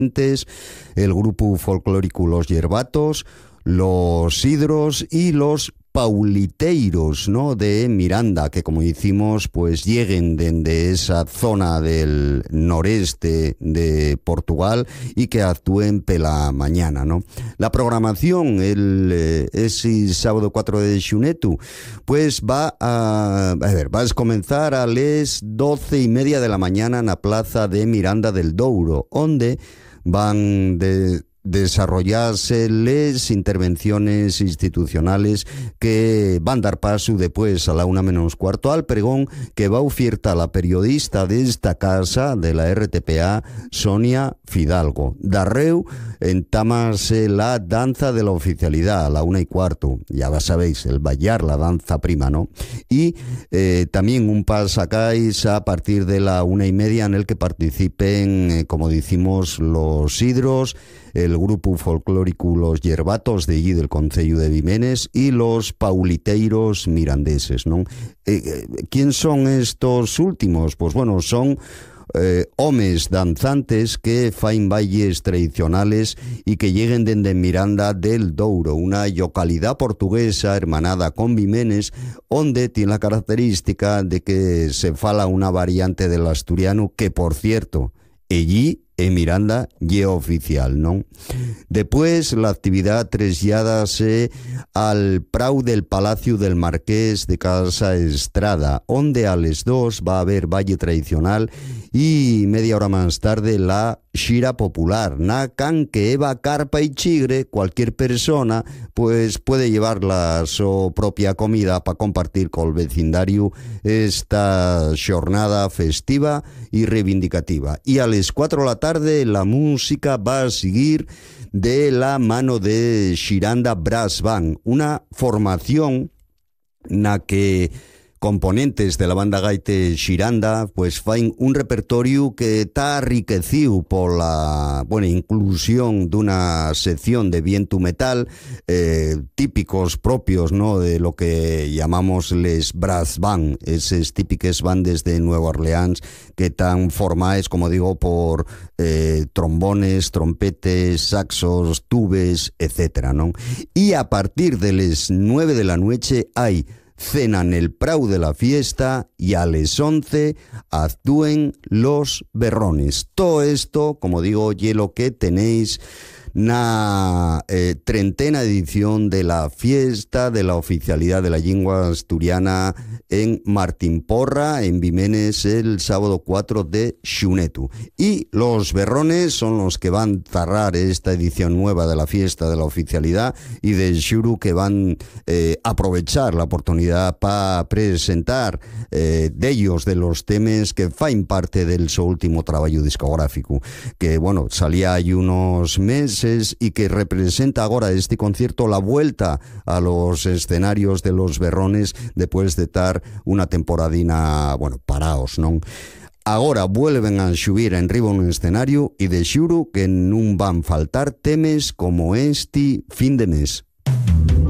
el grupo folclórico Los Yerbatos, los Hidros y los Pauliteiros, ¿no?, de Miranda, que como decimos, pues lleguen desde esa zona del noreste de Portugal y que actúen pela mañana, ¿no? La programación ese sábado 4 de xunetu, pues va a comenzar a las 12:30 de la mañana en la plaza de Miranda del Douro, donde van desarrollarse las intervenciones institucionales que van a dar paso después a la 1:15 al pregón que va a ofertar la periodista de esta casa de la RTPA, Sonia Fidalgo. Darreu entamase la danza de la oficialidad a la 1:15, ya sabéis, el bailar, la danza prima, ¿no? Y también un pasacáis a partir de la 1:30 en el que participen, como decimos, los Hidros, el grupo folclórico Los Yerbatos de allí del concello de Vimenes y los Pauliteiros mirandeses, ¿no? ¿Quién son estos últimos? Pues bueno, son homes danzantes que faen bailes tradicionales y que lleguen desde Miranda del Douro, una localidad portuguesa hermanada con Vimenes, donde tiene la característica de que se fala una variante del asturiano que, por cierto, allí en Miranda ye oficial, ¿no? Después la actividad traslladase al prau del Palacio del Marqués de Casa Estrada, donde a las 2 va a haber baile tradicional y media hora más tarde la xira popular, na can que eva carpa y chigre, cualquier persona pues puede llevar la su propia comida para compartir con el vecindario esta jornada festiva y reivindicativa. Y a las 4 de la tarde la música va a seguir de la mano de Xiranda Brass Band, una formación na que componentes de la banda gaite Xiranda pues faen un repertorio que está enriquecido por la inclusión de una sección de viento metal típicos propios, ¿no?, de lo que llamamos les brass band, esas típicas bandes de Nueva Orleans que están formadas, como digo, por trombones, trompetes, saxos, tubes, etcétera, ¿no? Y a partir de las 9 de la noche hay cena en el prau de la fiesta y a las 11 actúen los berrones. Todo esto, como digo, ye lo que tenéis na 30ª edición de la fiesta de la oficialidad de la lengua asturiana en Martín Porra, en Vimenes, el sábado 4 de xunetu. Y los berrones son los que van a cerrar esta edición nueva de la fiesta de la oficialidad y del xuru que van a aprovechar la oportunidad para presentar de ellos, de los temas que faen parte del su último trabajo discográfico, que bueno, salía hay unos meses y que representa ahora este concierto la vuelta a los escenarios de los berrones después de estar una temporadina, paraos, ¿no? Ahora vuelven a subir en riba un escenario y de xuro que non van faltar temes como este fin de mes.